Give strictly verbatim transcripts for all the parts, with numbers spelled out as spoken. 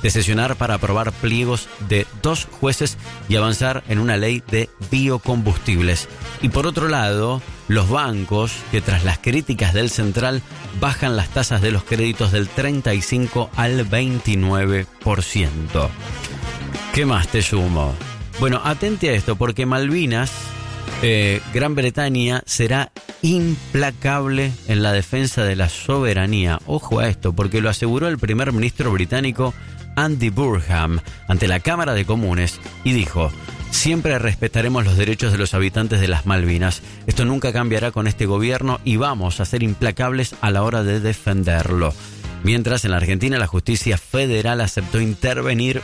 de sesionar para aprobar pliegos de dos jueces y avanzar en una ley de biocombustibles. Y por otro lado, los bancos, que tras las críticas del Central, bajan las tasas de los créditos del treinta y cinco al veintinueve por ciento. ¿Qué más te sumo? Bueno, atente a esto, porque Malvinas, eh, Gran Bretaña será implacable en la defensa de la soberanía. Ojo a esto, porque lo aseguró el primer ministro británico Andy Burnham ante la Cámara de Comunes y dijo: siempre respetaremos los derechos de los habitantes de las Malvinas. Esto nunca cambiará con este gobierno y vamos a ser implacables a la hora de defenderlo. Mientras, en la Argentina, la justicia federal aceptó intervenir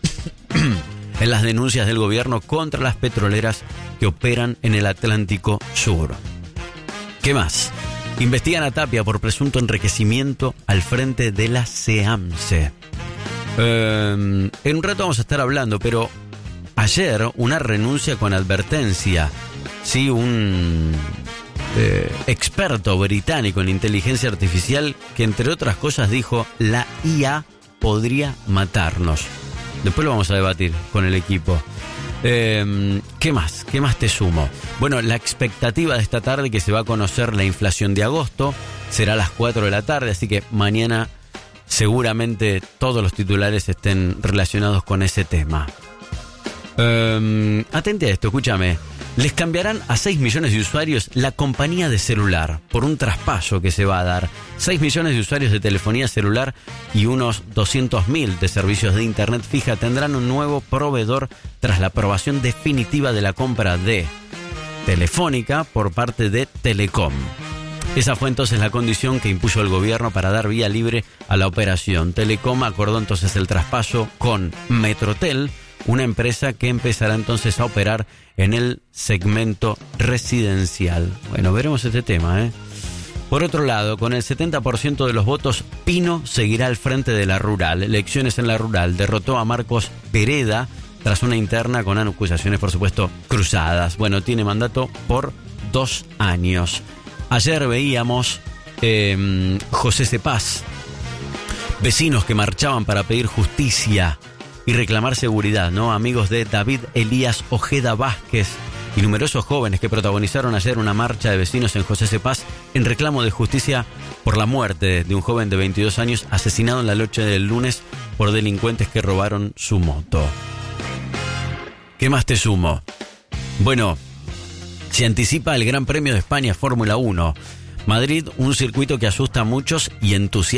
en las denuncias del gobierno contra las petroleras que operan en el Atlántico Sur. ¿Qué más? Investigan a Tapia por presunto enriquecimiento al frente de la SEAMSE. Eh, en un rato vamos a estar hablando, pero ayer una renuncia con advertencia. Sí, un eh, experto británico en inteligencia artificial que, entre otras cosas, dijo: la I A podría matarnos. Después lo vamos a debatir con el equipo. Eh, ¿Qué más? ¿Qué más te sumo? Bueno, la expectativa de esta tarde, que se va a conocer la inflación de agosto, será a las cuatro de la tarde, así que mañana seguramente todos los titulares estén relacionados con ese tema. Eh, atente a esto, escúchame. Les cambiarán a seis millones de usuarios la compañía de celular por un traspaso que se va a dar. seis millones de usuarios de telefonía celular y unos doscientos mil de servicios de internet fija tendrán un nuevo proveedor tras la aprobación definitiva de la compra de Telefónica por parte de Telecom. Esa fue entonces la condición que impuso el gobierno para dar vía libre a la operación. Telecom acordó entonces el traspaso con Metrotel, una empresa que empezará entonces a operar en el segmento residencial. Bueno, veremos este tema, ¿eh? Por otro lado, con el setenta por ciento de los votos, Pino seguirá al frente de la rural. Elecciones en la rural. Derrotó a Marcos Pereda tras una interna con acusaciones, por supuesto, cruzadas. Bueno, tiene mandato por dos años. Ayer veíamos eh, José Cepaz, vecinos que marchaban para pedir justicia y reclamar seguridad, ¿no? Amigos de David Elías Ojeda Vázquez y numerosos jóvenes que protagonizaron ayer una marcha de vecinos en José Cepaz en reclamo de justicia por la muerte de un joven de veintidós años asesinado en la noche del lunes por delincuentes que robaron su moto. ¿Qué más te sumo? Bueno, se anticipa el Gran Premio de España Fórmula uno. Madrid, un circuito que asusta a muchos y entusiasma